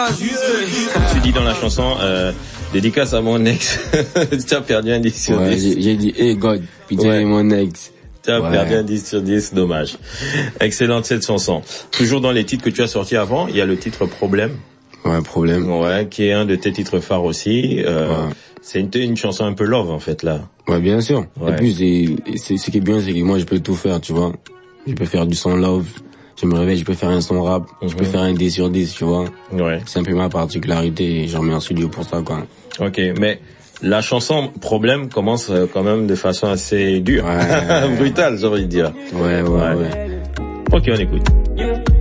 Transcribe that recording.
Tu dis dans la chanson, dédicace à mon ex. Tu as perdu un 10 sur 10. Ouais, j'ai dit, hey God, putain, mon ex. Tu as perdu un 10 sur 10, dommage. Excellente cette chanson. Toujours dans les titres que tu as sortis avant, il y a le titre Problème. Ouais, Problème. Ouais, qui est un de tes titres phares aussi. C'est une chanson un peu love, en fait, là. Ouais, bien sûr. Ouais. Et puis, ce qui est bien, c'est que moi, je peux tout faire, tu vois. Je peux faire du son love. Je me réveille, je peux faire un son rap. Je peux faire un 10 sur 10, tu vois. Ouais. C'est un peu ma particularité et j'en mets en studio pour ça, quoi. Ok, mais la chanson Problème commence quand même de façon assez dure. Ouais. Brutale, j'ai envie de dire. Ouais. Ok, on écoute.